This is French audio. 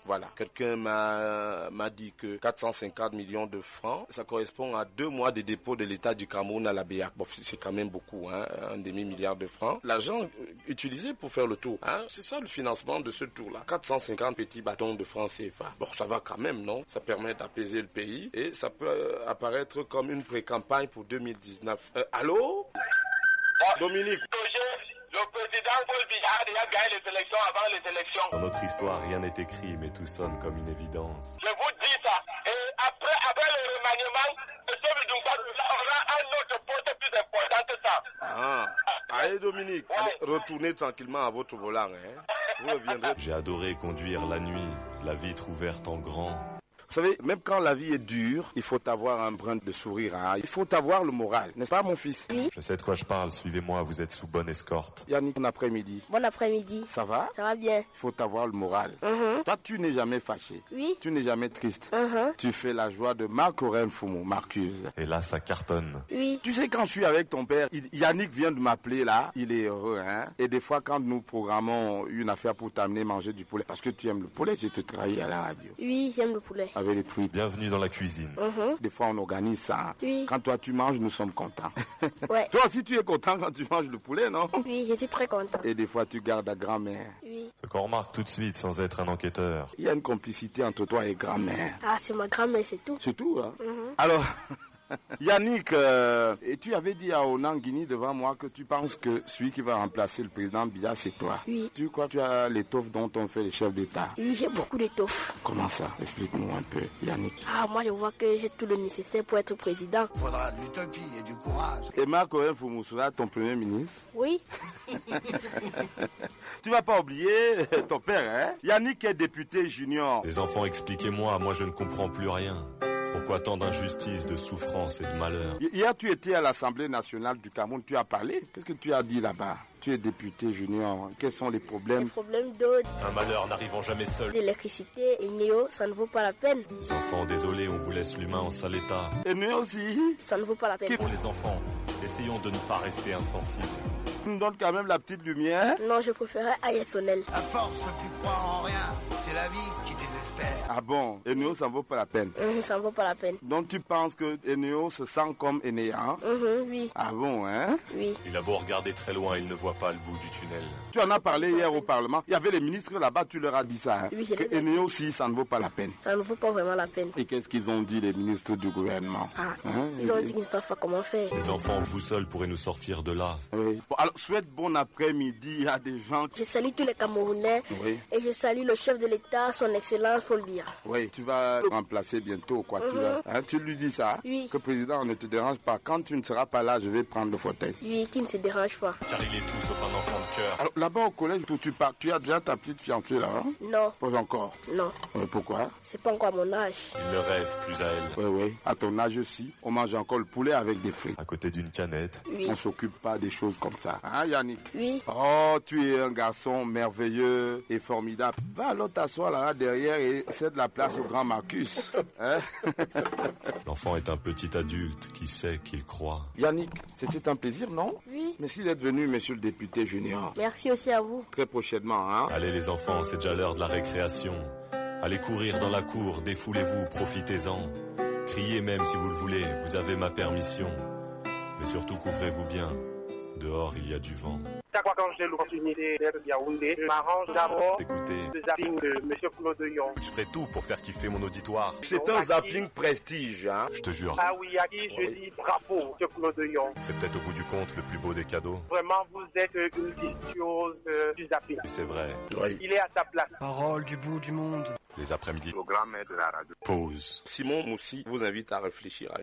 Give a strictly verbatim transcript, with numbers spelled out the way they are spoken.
Voilà. Quelqu'un m'a, m'a dit que quatre cent cinquante millions de francs, ça correspond à deux mois de dépôt de l'État du Cameroun à la B I A C. Bon, c'est quand même beaucoup, hein, un demi-milliard de francs. L'argent utilisé pour faire le tour, hein, c'est ça le financement de ce tour-là. quatre cent cinquante petits bâtons de francs C F A. Bon, ça va quand même, non? Ça permet d'apaiser le pays et ça peut euh, apparaître comme une pré-campagne pour deux mille dix-neuf. Euh, allô? Dominique. Le président Paul Biya a déjà gagné les élections avant les élections. Dans notre histoire, rien n'est écrit, mais tout sonne comme une évidence. Je vous dis ça. Et après, après le remaniement, le chef du gouvernement aura un autre poste plus important que ça. Ah, allez Dominique, ouais. Allez, retournez tranquillement à votre volant. Hein. Vous reviendrez. J'ai adoré conduire la nuit, la vitre ouverte en grand. Vous savez, même quand la vie est dure, il faut avoir un brin de sourire. Hein. Il faut avoir le moral, n'est-ce pas mon fils? Oui. Je sais de quoi je parle, suivez-moi, vous êtes sous bonne escorte. Yannick, bon après-midi. Bon après-midi. Ça va? Ça va bien. Il faut avoir le moral. Mm-hmm. Toi, tu n'es jamais fâché. Oui. Tu n'es jamais triste. Mm-hmm. Tu fais la joie de Marc-Aurèle Fumu, Marcus. Et là, ça cartonne. Oui. Tu sais, quand je suis avec ton père, il, Yannick vient de m'appeler là, il est heureux, hein. Et des fois, quand nous programmons une affaire pour t'amener manger du poulet, parce que tu aimes le poulet, je te trahis à la radio. Oui, j'aime le poulet. Avec les fruits. Bienvenue dans la cuisine. Mm-hmm. Des fois, on organise ça. Oui. Quand toi, tu manges, nous sommes contents. Ouais. Toi aussi, tu es content quand tu manges le poulet, non? Oui, je suis très content. Et des fois, tu gardes ta grand-mère. Oui. Ce qu'on remarque tout de suite sans être un enquêteur. Il y a une complicité entre toi et grand-mère. Ah, c'est ma grand-mère, c'est tout. C'est tout, hein? Mm-hmm. Alors... Yannick, euh, et tu avais dit à Onan Guini devant moi que tu penses que celui qui va remplacer le président Biya, c'est toi. Oui. Tu crois que tu as l'étoffe dont on fait les chefs d'État? Oui, j'ai beaucoup d'étoffe. Comment ça? Explique-nous un peu, Yannick. Ah, moi je vois que j'ai tout le nécessaire pour être président. Il faudra de l'utopie et du courage. Et Marc-Aurèle Fumu sera ton premier ministre? Oui. Tu vas pas oublier ton père, hein? Yannick est député junior. Les enfants, expliquez-moi, moi je ne comprends plus rien. Pourquoi tant d'injustice, de souffrance et de malheur? Hier, tu étais à l'Assemblée nationale du Cameroun, tu as parlé. Qu'est-ce que tu as dit là-bas? Tu es député junior. Quels sont les problèmes? Les problèmes d'eau, Un malheur n'arrivant jamais seul. d'électricité et néo, ça ne vaut pas la peine. Les enfants, désolé, on vous laisse l'humain en sale état. Et nous aussi. Ça ne vaut pas la peine. Pour les enfants, essayons de ne pas rester insensibles. Tu nous donnes quand même la petite lumière. Non, je préférais Ayatollah. À force de plus croire en rien, c'est la vie qui désespère. Ah bon? Eneo, ça ne vaut pas la peine. Mmh, ça ne vaut pas la peine. Donc tu penses que Eneo se sent comme Enéa? Mmh, oui. Ah bon, hein? Oui. Il a beau regarder très loin, il ne voit pas le bout du tunnel. Tu en as parlé hier au Parlement. Il y avait les ministres là-bas, tu leur as dit ça. Hein? Oui, je que l'ai dit. Eneo aussi, ça ne vaut pas la peine. Ça ne vaut pas vraiment la peine. Et qu'est-ce qu'ils ont dit, les ministres du gouvernement? Ah, Hein? ils ont Et- dit qu'ils ne savent pas comment faire. Les enfants, vous seuls pourrez nous sortir de là. Oui. Bon, alors, souhaite bon après-midi à des gens qui... Je salue tous les Camerounais Oui. et je salue le chef de l'État, son Excellence Paul Biya. Oui, tu vas remplacer bientôt, quoi. Tu, Mhm. vas, hein, tu lui dis ça? Oui. Que président, ne te dérange pas. Quand tu ne seras pas là, je vais prendre le fauteuil. Oui, qui ne se dérange pas. Car il est tout sauf un enfant de cœur. Alors, là-bas au collège où tu pars, tu as déjà ta petite fiancée là, hein? Non, Pas encore. non, Oui, pourquoi? c'est pas encore mon âge. Il ne rêve plus à elle. Oui, oui. À ton âge aussi, on mange encore le poulet avec des frites. À côté d'une canette. Oui, On s'occupe pas des choses comme ça. Hein, Yannick? oui, Oh, tu es un garçon merveilleux et formidable. Va alors t'asseoir là derrière et cède la place au grand Marcus. Hein? L'enfant est un petit adulte qui sait qu'il croit. Yannick, c'était un plaisir, non? oui. Merci d'être venu, monsieur le député junior. Merci aussi à vous. Très prochainement, hein? Allez les enfants, c'est déjà l'heure de la récréation. Allez courir dans la cour, défoulez-vous, profitez-en. Criez même si vous le voulez, vous avez ma permission. Mais surtout couvrez-vous bien. Dehors, il y a du vent. Chaque fois quand j'ai l'opportunité d'être Yaoundé, je m'arrange d'abord Écoutez, le zapping de M. Claude Yon. je ferai tout pour faire kiffer mon auditoire. C'est un zapping prestige, hein? Je te jure, Ah oui, à qui je dis bravo, M. Claude Yon. c'est peut-être au bout du compte le plus beau des cadeaux. Vraiment, vous êtes une virtuose euh, du zapping. C'est vrai, Oui. Il est à sa place. Parole du bout du monde. les après-midi. Programme de la radio. Pause. Simon Moussi vous invite à réfléchir à